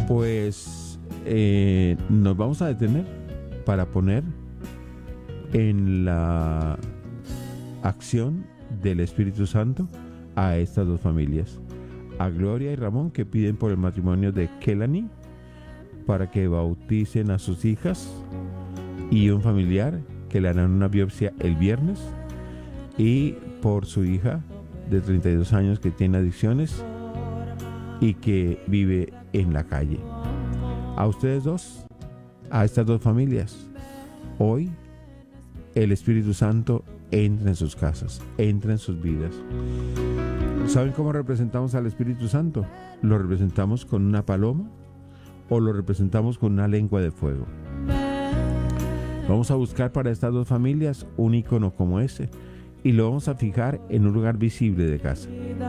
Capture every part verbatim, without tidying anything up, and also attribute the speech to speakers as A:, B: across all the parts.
A: Pues eh, nos vamos a detener para poner en la acción del Espíritu Santo a estas dos familias, a Gloria y Ramón, que piden por el matrimonio de Kelani para que bauticen a sus hijas, y un familiar que le harán una biopsia el viernes, y por su hija de treinta y dos años que tiene adicciones y que vive en la calle. A ustedes dos, a estas dos familias, hoy el Espíritu Santo entra en sus casas, entra en sus vidas. ¿Saben cómo representamos al Espíritu Santo? ¿Lo representamos con una paloma o lo representamos con una lengua de fuego? Vamos a buscar para estas dos familias un icono como ese y lo vamos a fijar en un lugar visible de casa.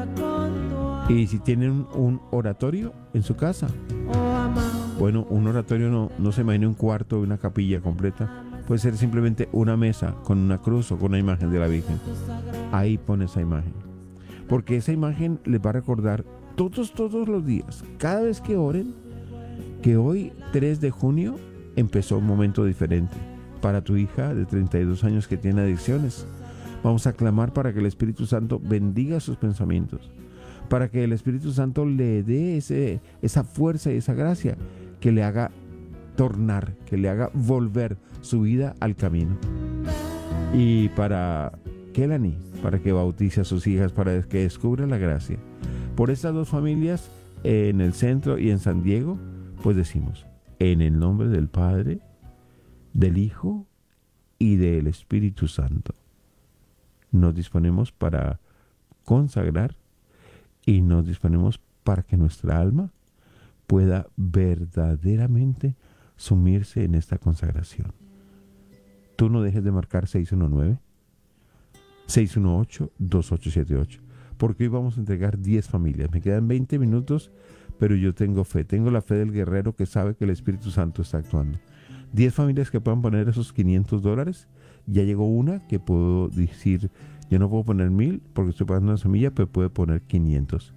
A: Y si tienen un oratorio en su casa, bueno, un oratorio no, no se imagine un cuarto o una capilla completa. Puede ser simplemente una mesa con una cruz o con una imagen de la Virgen. Ahí pone esa imagen. Porque esa imagen les va a recordar todos, todos los días, cada vez que oren, que hoy, tres de junio, empezó un momento diferente para tu hija de treinta y dos años que tiene adicciones. Vamos a clamar para que el Espíritu Santo bendiga sus pensamientos, para que el Espíritu Santo le dé ese, esa fuerza y esa gracia que le haga tornar, que le haga volver su vida al camino. Y para Kelani, para que bautice a sus hijas, para que descubra la gracia. Por estas dos familias, en el centro y en San Diego, pues decimos, en el nombre del Padre, del Hijo y del Espíritu Santo. Nos disponemos para consagrar y nos disponemos para que nuestra alma pueda verdaderamente sumirse en esta consagración. Tú no dejes de marcar seis uno nueve, seis uno ocho, dos ocho siete ocho, porque hoy vamos a entregar diez familias. Me quedan veinte minutos, pero yo tengo fe, tengo la fe del guerrero que sabe que el Espíritu Santo está actuando. diez familias que puedan poner esos quinientos dólares. Ya llegó una que puedo decir, yo no puedo poner mil porque estoy pagando una semilla, pero puede poner quinientos.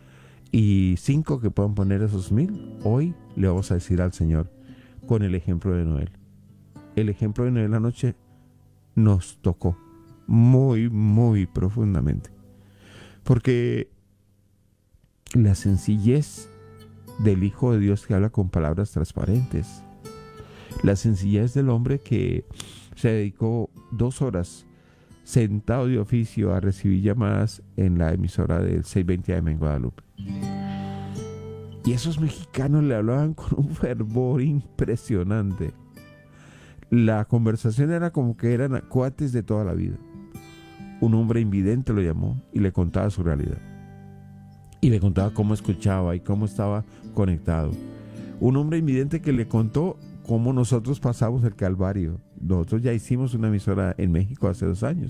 A: Y cinco que puedan poner esos mil. Hoy le vamos a decir al Señor con el ejemplo de Noel. El ejemplo de Noel anoche nos tocó muy, muy profundamente. Porque la sencillez del Hijo de Dios que habla con palabras transparentes. La sencillez del hombre que se dedicó dos horas sentado de oficio a recibir llamadas en la emisora del seiscientos veinte A M en Guadalupe. Y esos mexicanos le hablaban con un fervor impresionante. La conversación era como que eran cuates de toda la vida. Un hombre invidente lo llamó y le contaba su realidad. Y le contaba cómo escuchaba y cómo estaba conectado. Un hombre invidente que le contó cómo nosotros pasamos el Calvario. Nosotros ya hicimos una emisora en México hace dos años.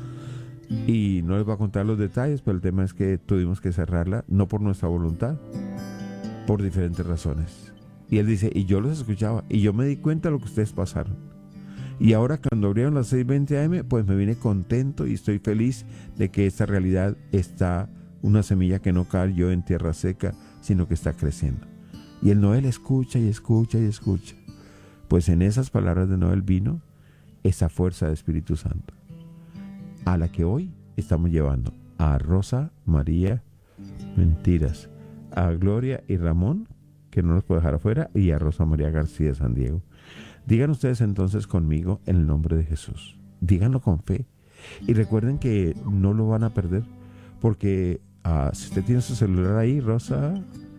A: Y no les voy a contar los detalles, pero el tema es que tuvimos que cerrarla, no por nuestra voluntad, por diferentes razones. Y él dice, y yo los escuchaba, y yo me di cuenta de lo que ustedes pasaron. Y ahora cuando abrieron las seiscientos veinte A M, pues me vine contento y estoy feliz de que esta realidad está, una semilla que no cayó en tierra seca, sino que está creciendo. Y el Noel escucha y escucha y escucha. Pues en esas palabras de Noel vino esa fuerza del Espíritu Santo, a la que hoy estamos llevando a Rosa María, mentiras, a Gloria y Ramón, que no los puedo dejar afuera, y a Rosa María García de San Diego. Digan ustedes entonces conmigo en el nombre de Jesús. Díganlo con fe. Y recuerden que no lo van a perder, porque uh, si usted tiene su celular ahí, Rosa,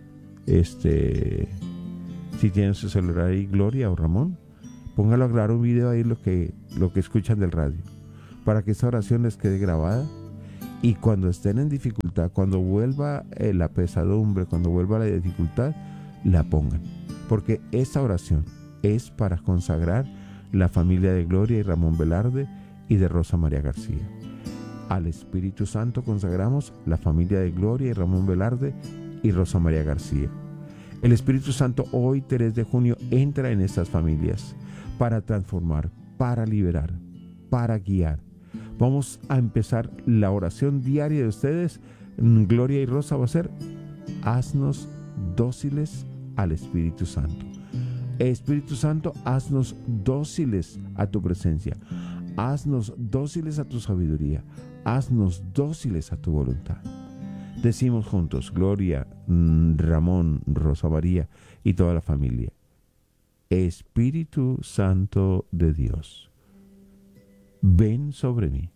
A: este... si tienen su celular ahí, Gloria o Ramón, póngalo a grabar un video ahí lo que, lo que escuchan del radio, para que esta oración les quede grabada y cuando estén en dificultad, cuando vuelva eh, la pesadumbre, cuando vuelva la dificultad, la pongan. Porque esta oración es para consagrar la familia de Gloria y Ramón Velarde y de Rosa María García. Al Espíritu Santo consagramos la familia de Gloria y Ramón Velarde y Rosa María García. El Espíritu Santo hoy, tres de junio, entra en estas familias para transformar, para liberar, para guiar. Vamos a empezar la oración diaria de ustedes. Gloria y Rosa va a ser: haznos dóciles al Espíritu Santo. Espíritu Santo, haznos dóciles a tu presencia, haznos dóciles a tu sabiduría, haznos dóciles a tu voluntad. Decimos juntos, Gloria, Ramón, Rosa María y toda la familia. Espíritu Santo de Dios, ven sobre mí.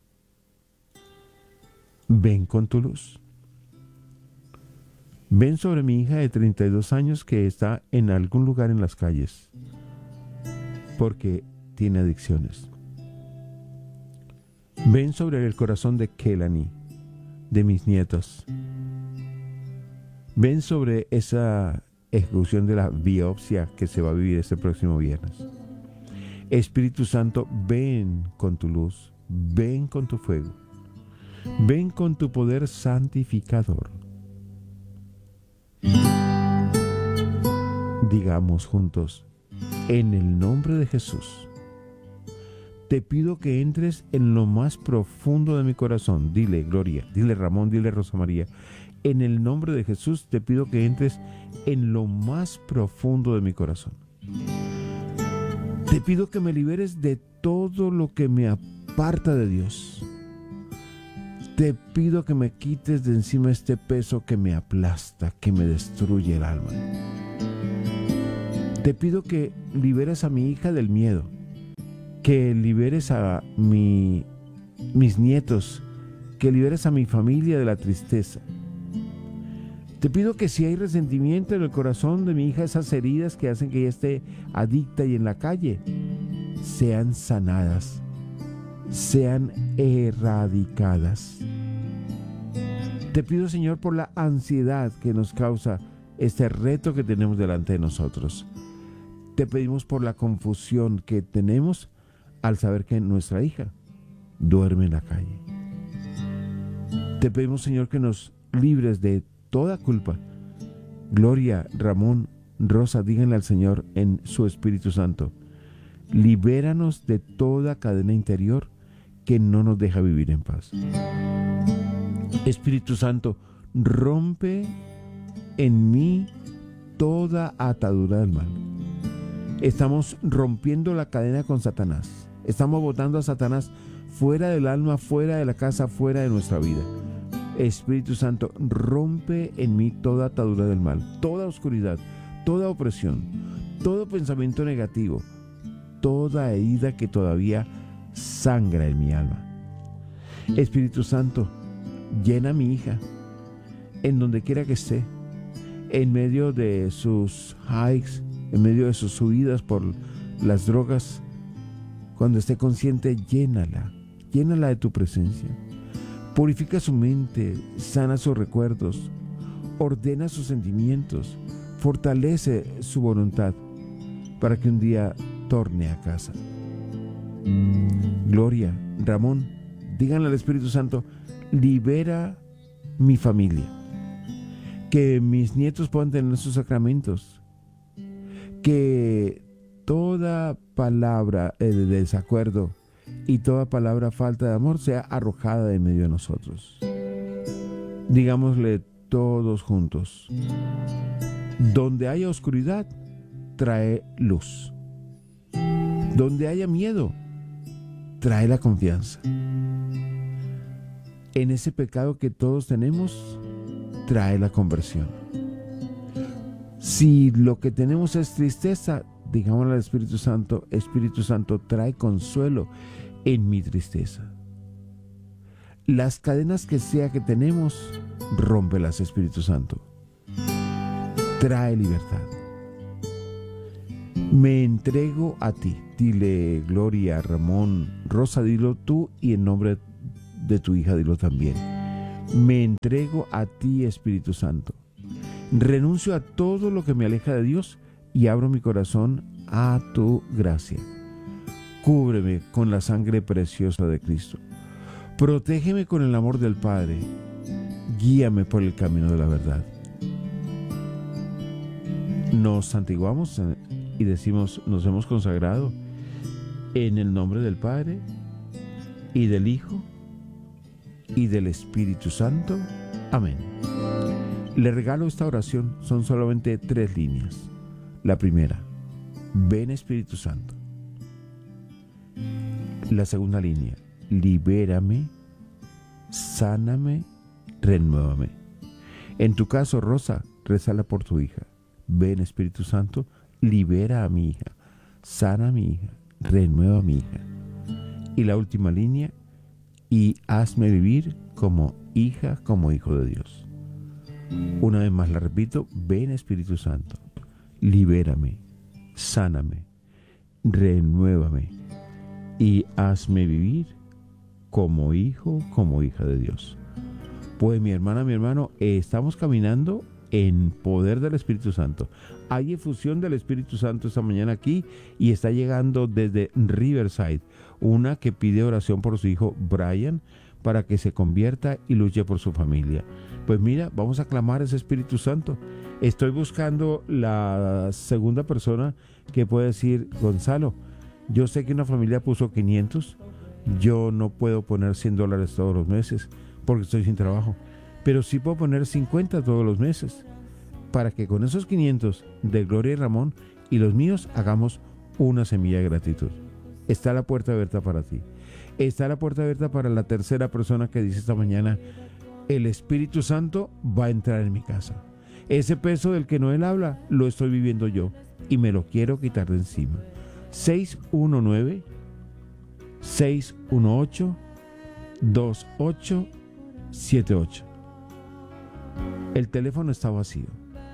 A: Ven con tu luz. Ven sobre mi hija de treinta y dos años que está en algún lugar en las calles porque tiene adicciones. Ven sobre el corazón de Kelani, de mis nietos. Ven sobre esa ejecución de la biopsia que se va a vivir este próximo viernes. Espíritu Santo, ven con tu luz, ven con tu fuego, ven con tu poder santificador. Digamos juntos, en el nombre de Jesús, te pido que entres en lo más profundo de mi corazón. Dile, Gloria, dile, Ramón, dile, Rosa María. En el nombre de Jesús te pido que entres en lo más profundo de mi corazón. Te pido que me liberes de todo lo que me aparta de Dios. Te pido que me quites de encima este peso que me aplasta, que me destruye el alma. Te pido que liberes a mi hija del miedo, que liberes a mi, mis nietos, que liberes a mi familia de la tristeza. Te pido que si hay resentimiento en el corazón de mi hija, esas heridas que hacen que ella esté adicta y en la calle, sean sanadas, sean erradicadas. Te pido, Señor, por la ansiedad que nos causa este reto que tenemos delante de nosotros. Te pedimos por la confusión que tenemos al saber que nuestra hija duerme en la calle. Te pedimos, Señor, que nos libres de toda culpa. Gloria, Ramón, Rosa, díganle al Señor en su Espíritu Santo, libéranos de toda cadena interior que no nos deja vivir en paz. Espíritu Santo, rompe en mí toda atadura del mal. Estamos rompiendo la cadena con Satanás. Estamos botando a Satanás fuera del alma, fuera de la casa, fuera de nuestra vida. Espíritu Santo, rompe en mí toda atadura del mal, toda oscuridad, toda opresión, todo pensamiento negativo, toda herida que todavía sangra en mi alma. Espíritu Santo, llena a mi hija en donde quiera que esté, en medio de sus hikes, en medio de sus subidas por las drogas. Cuando esté consciente, llénala, llénala de tu presencia. Purifica su mente, sana sus recuerdos, ordena sus sentimientos, fortalece su voluntad para que un día torne a casa. Gloria, Ramón, díganle al Espíritu Santo, libera mi familia, que mis nietos puedan tener sus sacramentos, que toda palabra de desacuerdo y toda palabra falta de amor sea arrojada en medio de nosotros. Digámosle todos juntos, donde haya oscuridad, trae luz. Donde haya miedo, trae la confianza. En ese pecado que todos tenemos, trae la conversión. Si lo que tenemos es tristeza, digámosle al Espíritu Santo, Espíritu Santo, trae consuelo en mi tristeza. Las cadenas que sea que tenemos, rómpelas, Espíritu Santo. Trae libertad. Me entrego a ti. Dile, Gloria, Ramón, Rosa, dilo tú y en nombre de tu hija dilo también. Me entrego a ti, Espíritu Santo. Renuncio a todo lo que me aleja de Dios y abro mi corazón a tu gracia. Cúbreme con la sangre preciosa de Cristo. Protégeme con el amor del Padre. Guíame por el camino de la verdad. Nos santiguamos y decimos, nos hemos consagrado en el nombre del Padre y del Hijo y del Espíritu Santo. Amén. Le regalo esta oración, son solamente tres líneas. La primera, ven Espíritu Santo. La segunda línea, libérame, sáname, renuévame. En tu caso, Rosa, rezala por tu hija. Ven Espíritu Santo, libera a mi hija, sana a mi hija, renueva a mi hija. Y la última línea, y hazme vivir como hija, como hijo de Dios. Una vez más la repito, ven Espíritu Santo, libérame, sáname, renuévame y hazme vivir como hijo, como hija de Dios. Pues mi hermana, mi hermano, eh, estamos caminando en poder del Espíritu Santo. Hay efusión del Espíritu Santo esta mañana aquí y está llegando desde Riverside, una que pide oración por su hijo Brian para que se convierta y luche por su familia. Pues mira, vamos a clamar ese Espíritu Santo. Estoy buscando la segunda persona que puede decir, Gonzalo, yo sé que una familia puso quinientos, yo no puedo poner cien dólares todos los meses porque estoy sin trabajo, pero sí puedo poner cincuenta todos los meses para que con esos quinientos de Gloria y Ramón y los míos hagamos una semilla de gratitud. Está la puerta abierta para ti. Está la puerta abierta para la tercera persona que dice esta mañana, el Espíritu Santo va a entrar en mi casa. Ese peso del que Noel habla, lo estoy viviendo yo y me lo quiero quitar de encima. seis uno nueve, seis uno ocho, dos ocho siete ocho. El teléfono está vacío.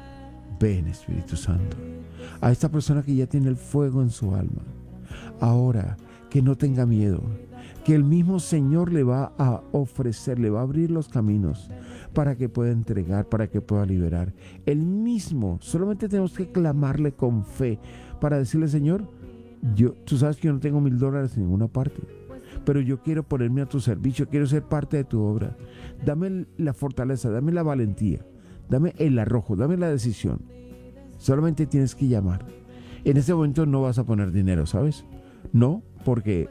A: Ven Espíritu Santo. A esta persona que ya tiene el fuego en su alma. Ahora, que no tenga miedo. Que el mismo Señor le va a ofrecer, le va a abrir los caminos para que pueda entregar, para que pueda liberar. El mismo, solamente tenemos que clamarle con fe para decirle, Señor, yo, tú sabes que yo no tengo mil dólares en ninguna parte, pero yo quiero ponerme a tu servicio, quiero ser parte de tu obra. Dame la fortaleza, dame la valentía, dame el arrojo, dame la decisión. Solamente tienes que llamar. En este momento no vas a poner dinero, ¿sabes? No, porque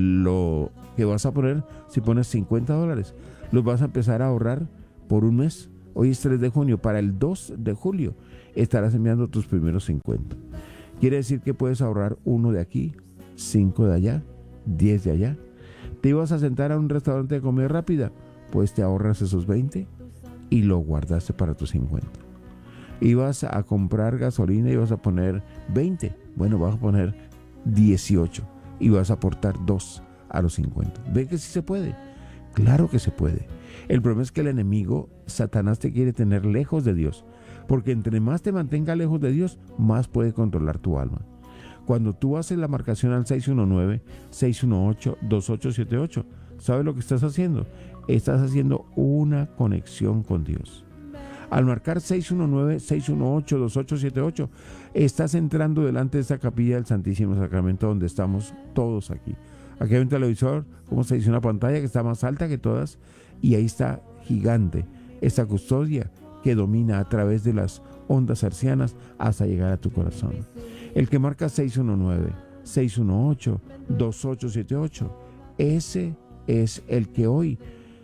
A: lo que vas a poner, si pones cincuenta dólares, los vas a empezar a ahorrar por un mes. Hoy es tres de junio, para el dos de julio estarás enviando tus primeros cincuenta. Quiere decir que puedes ahorrar uno de aquí, cinco de allá, diez de allá. ¿Te ibas a sentar a un restaurante de comida rápida? Pues te ahorras esos veinte y lo guardaste para tus cincuenta. Ibas a comprar gasolina y vas a poner veinte. Bueno, vas a poner dieciocho y vas a aportar dos a los cincuenta. ¿Ve que sí se puede? Claro que se puede. El problema es que el enemigo, Satanás, te quiere tener lejos de Dios, porque entre más te mantenga lejos de Dios, más puede controlar tu alma. Cuando tú haces la marcación al seis uno nueve, seis uno ocho, dos ocho siete ocho, ¿sabes lo que estás haciendo? Estás haciendo una conexión con Dios. Al marcar seis uno nueve, seis uno ocho, dos ocho siete ocho, estás entrando delante de esta capilla del Santísimo Sacramento donde estamos todos aquí. Aquí hay un televisor, como se dice, una pantalla que está más alta que todas, y ahí está gigante esta custodia que domina a través de las ondas hercianas hasta llegar a tu corazón. El que marca seis uno nueve, seis uno ocho, dos ocho siete ocho, ese es el que hoy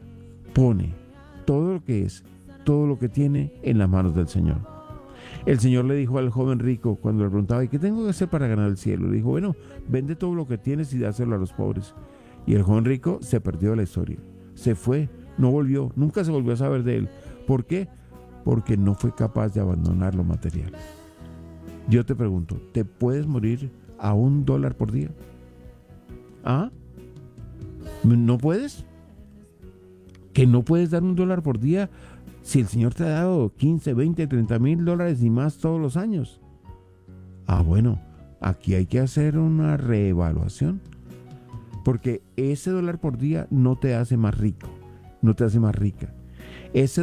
A: pone todo lo que es, todo lo que tiene en las manos del Señor. El Señor le dijo al joven rico cuando le preguntaba, ¿y qué tengo que hacer para ganar el cielo? Le dijo, bueno, vende todo lo que tienes y dáselo a los pobres. Y el joven rico se perdió de la historia. Se fue, no volvió, nunca se volvió a saber de él. ¿Por qué? Porque no fue capaz de abandonar lo material. Yo te pregunto, ¿te puedes morir a un dólar por día? ¿Ah? ¿No puedes? ¿Que no puedes dar un dólar por día si el Señor te ha dado quince, veinte, treinta mil dólares y más todos los años? Ah, bueno, aquí hay que hacer una reevaluación, porque ese dólar por día no te hace más rico, no te hace más rica. Ese